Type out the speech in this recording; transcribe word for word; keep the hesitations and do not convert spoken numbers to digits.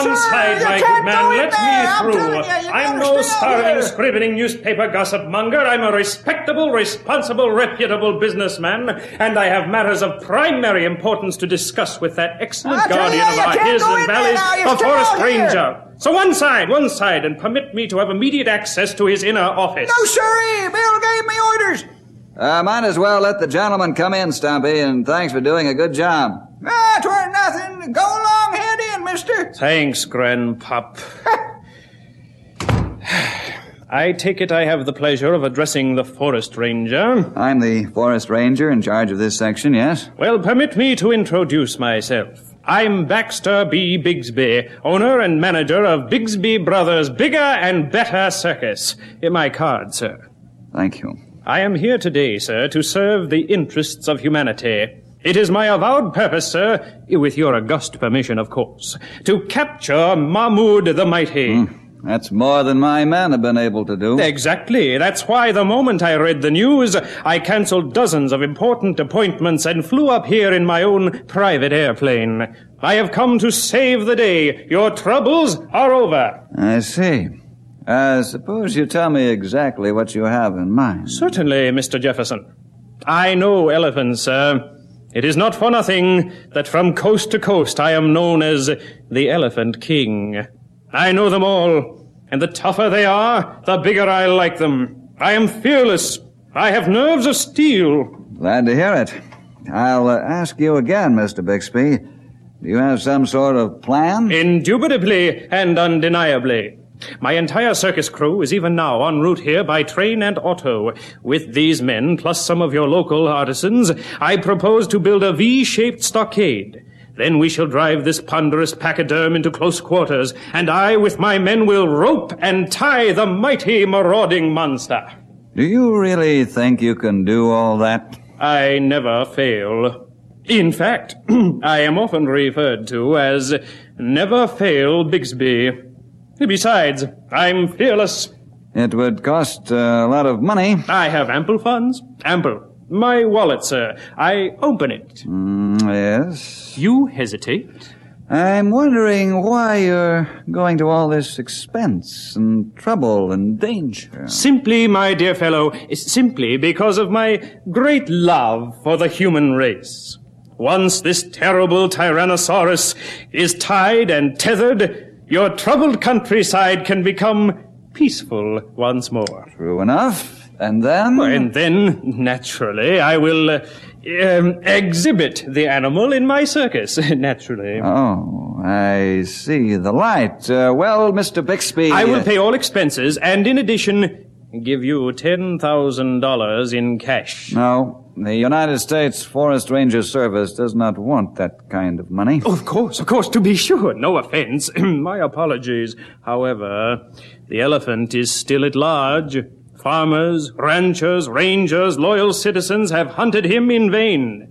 one sir, side, you my can't good man. go in Let there. me I'm through. telling you, you I'm gotta no stay out starving, here. scribbling newspaper gossip monger. I'm a respectable, responsible, reputable businessman, and I have matters of primary importance to discuss with that excellent I tell guardian you, of you our can't hills go and in there valleys, now. You a stay forest out here. ranger. So one side, one side, and permit me to have immediate access to his inner office. No, sirree. Bill gave me orders. Uh, might as well let the gentleman come in, Stumpy, and thanks for doing a good job. Ah, 'twere nothing. Go along head in, mister. Thanks, Grandpop. I take it I have the pleasure of addressing the forest ranger. I'm the forest ranger in charge of this section, yes? Well, permit me to introduce myself. I'm Baxter B. Bigsby, owner and manager of Bigsby Brothers Bigger and Better Circus. In my card, sir. Thank you. I am here today, sir, to serve the interests of humanity. It is my avowed purpose, sir, with your august permission, of course, to capture Mahmud the Mighty. Mm, that's more than my men have been able to do. Exactly. That's why the moment I read the news, I canceled dozens of important appointments and flew up here in my own private airplane. I have come to save the day. Your troubles are over. I see. Uh, suppose you tell me exactly what you have in mind. Certainly, Mister Jefferson. I know elephants, sir. It is not for nothing that from coast to coast I am known as the Elephant King. I know them all, and the tougher they are, the bigger I like them. I am fearless. I have nerves of steel. Glad to hear it. I'll uh, ask you again, Mister Bixby. Do you have some sort of plan? Indubitably and undeniably. My entire circus crew is even now en route here by train and auto. With these men, plus some of your local artisans, I propose to build a V-shaped stockade. Then we shall drive this ponderous pachyderm into close quarters, and I, with my men, will rope and tie the mighty marauding monster. Do you really think you can do all that? I never fail. In fact, I am often referred to as Never Fail Bigsby. Besides, I'm fearless. It would cost uh, a lot of money. I have ample funds. Ample. My wallet, sir. I open it. Mm, yes. You hesitate? I'm wondering why you're going to all this expense and trouble and danger. Simply, my dear fellow, simply because of my great love for the human race. Once this terrible Tyrannosaurus is tied and tethered, your troubled countryside can become peaceful once more. True enough. And then? And then, naturally, I will uh, um, exhibit the animal in my circus, naturally. Oh, I see the light. Uh, well, Mister Bixby... I will pay all expenses, and in addition, give you ten thousand dollars in cash. No. The United States Forest Ranger Service does not want that kind of money. Oh, of course, of course, to be sure. No offense. My apologies. However, the elephant is still at large. Farmers, ranchers, rangers, loyal citizens have hunted him in vain.